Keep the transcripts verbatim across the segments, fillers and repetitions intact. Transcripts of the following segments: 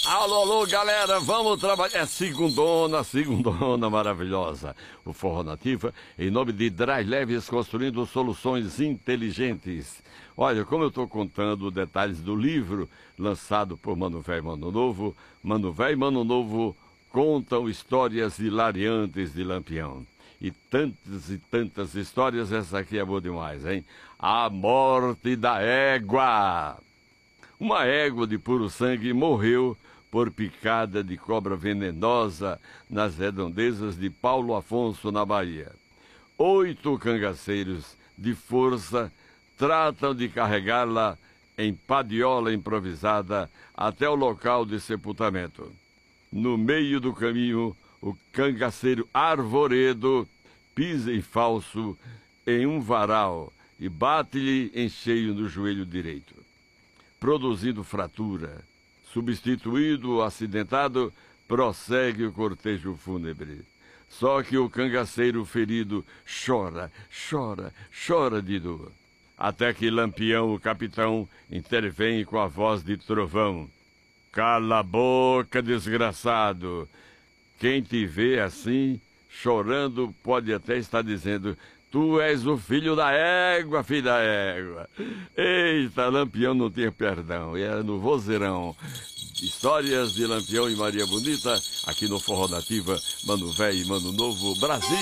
Alô, alô, galera, vamos trabalhar. É segundona, segundona maravilhosa. O Forró Nativa, em nome de Dry Leves, construindo soluções inteligentes. Olha, como eu estou contando detalhes do livro lançado por Mano Véi e Mano Novo, Mano Véi e Mano Novo contam histórias hilariantes de Lampião. E tantas e tantas histórias, essa aqui é boa demais, hein? A morte da égua. Uma égua de puro sangue morreu por picada de cobra venenosa nas redondezas de Paulo Afonso, na Bahia. Oito cangaceiros de força tratam de carregá-la em padiola improvisada até o local de sepultamento. No meio do caminho, o cangaceiro Arvoredo pisa em falso em um varal e bate-lhe em cheio no joelho direito, produzindo fratura. Substituído o acidentado, prossegue o cortejo fúnebre. Só que o cangaceiro ferido chora, chora, chora de dor. Até que Lampião, o capitão, intervém com a voz de trovão. Cala a boca, desgraçado! Quem te vê assim, chorando, pode até estar dizendo: tu és o filho da égua, filho da égua. Eita, Lampião não tinha perdão. E era no vozeirão. Histórias de Lampião e Maria Bonita, aqui no Forró Nativa, Mano Véi e Mano Novo, Brasil.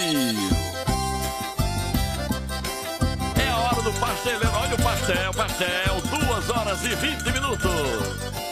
É a hora do pastel. Olha o pastel, pastel. Duas horas e vinte minutos.